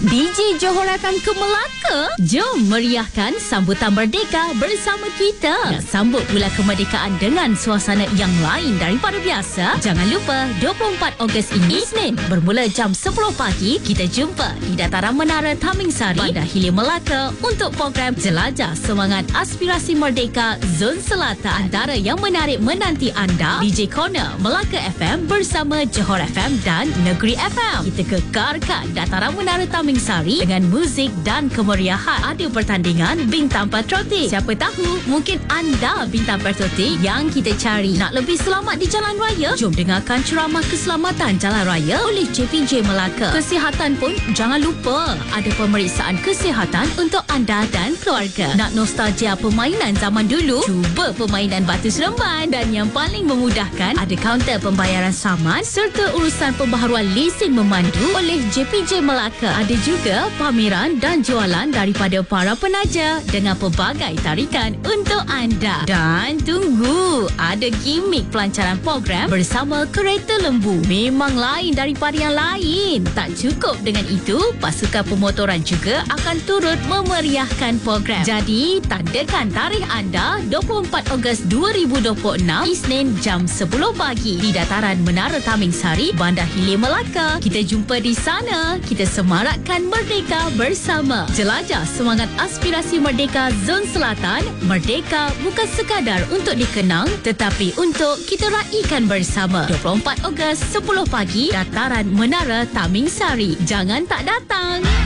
DJ Johor FM ke Melaka? Jom meriahkan sambutan Merdeka bersama kita. Nak sambut bulan kemerdekaan dengan suasana yang lain daripada biasa? Jangan lupa 24 Ogos ini Isnin bermula jam 10 pagi kita jumpa di Dataran Menara Tamingsari, Bandar Hilir, Melaka untuk program Jelajah Semangat Aspirasi Merdeka Zon Selatan. Antara yang menarik menanti anda, DJ Corner Melaka FM bersama Johor FM dan Negeri FM. Kita kekarkan Dataran Menara Tamingsari dengan muzik dan kemeriahan. Ada pertandingan bintang patriotik. Siapa tahu mungkin anda bintang patriotik yang kita cari. Nak lebih selamat di jalan raya? Jom dengarkan ceramah keselamatan jalan raya oleh JPJ Melaka. Kesihatan pun jangan lupa. Ada pemeriksaan kesihatan untuk anda dan keluarga. Nak nostalgia permainan zaman dulu? Cuba permainan batu seremban. Dan yang paling memudahkan, ada kaunter pembayaran saman serta urusan pembaharuan lesen memandu oleh JPJ Melaka. Ada juga pameran dan jualan daripada para penaja dengan pelbagai tarikan untuk anda. Dan tunggu, ada gimik pelancaran program bersama kereta lembu. Memang lain daripada yang lain. Tak cukup dengan itu, pasukan pemotoran juga akan turut memeriahkan program. Jadi, tandakan tarikh anda 24 Ogos 2026 Isnin jam 10 pagi di Dataran Menara Tamingsari, Bandar Hilir, Melaka. Kita jumpa di sana. Kita semarakkan merdeka bersama. Jelajah semangat aspirasi merdeka Zon Selatan. Merdeka bukan sekadar untuk dikenang, tetapi untuk kita raikan bersama. 24 Ogos 10 pagi, Dataran Menara Tamingsari. Jangan tak datang.